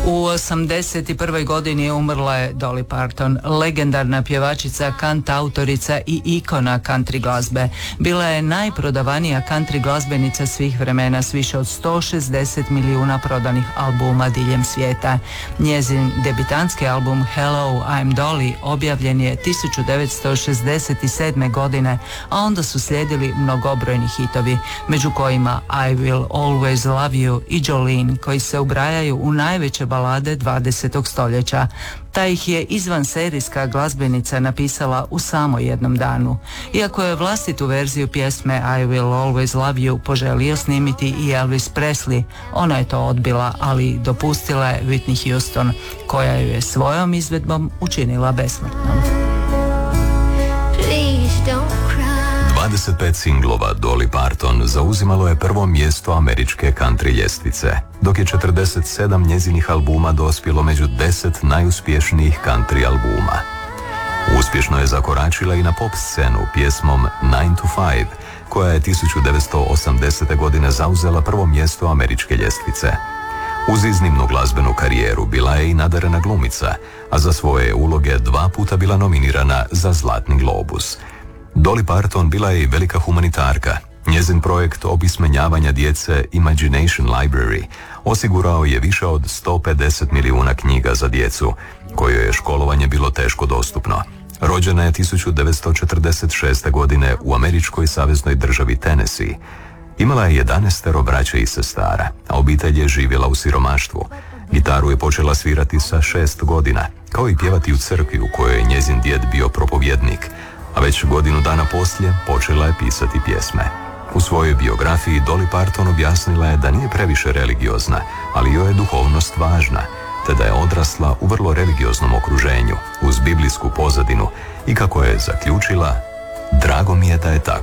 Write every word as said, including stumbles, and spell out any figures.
U osamdeset prvoj godini umrla je Dolly Parton, legendarna pjevačica, kantautorica i ikona country glazbe. Bila je najprodavanija country glazbenica svih vremena s više od sto šezdeset milijuna prodanih albuma diljem svijeta. Njezin debitantski album Hello, I'm Dolly objavljen je tisuću devetsto šezdeset sedme. godine, a onda su slijedili mnogobrojni hitovi, među kojima I Will Always Love You i Jolene, koji se ubrajaju u najveće balade dvadesetog stoljeća. Ta ih je izvanserijska glazbenica napisala u samo jednom danu. Iako je vlastitu verziju pjesme I Will Always Love You poželio snimiti i Elvis Presley, ona je to odbila, ali dopustila je Whitney Houston, koja ju je svojom izvedbom učinila besmrtnom. dvadeset pet singlova Dolly Parton zauzimalo je prvo mjesto američke country ljestvice, dok je četrdeset sedam njezinih albuma dospjelo među deset najuspješnijih country albuma. Uspješno je zakoračila i na pop scenu pjesmom nine to five, koja je tisuću devetsto osamdesete. godine zauzela prvo mjesto američke ljestvice. Uz iznimnu glazbenu karijeru bila je i nadarena glumica, a za svoje uloge dva puta bila nominirana za Zlatni globus. Dolly Parton bila je i velika humanitarka. Njezin projekt opismenjavanja djece Imagination Library osigurao je više od sto pedeset milijuna knjiga za djecu, kojoj je školovanje bilo teško dostupno. Rođena je tisuću devetsto četrdeset šeste. godine u američkoj saveznoj državi Tennessee. Imala je jedanaestero braće i sestara, a obitelj je živjela u siromaštvu. Gitaru je počela svirati sa šest godina, kao i pjevati u crkvi u kojoj je njezin djed bio propovjednik, a već godinu dana poslije počela je pisati pjesme. U svojoj biografiji Dolly Parton objasnila je da nije previše religiozna, ali joj je duhovnost važna, te da je odrasla u vrlo religioznom okruženju, uz biblijsku pozadinu, i kako je zaključila, drago mi je da je tako.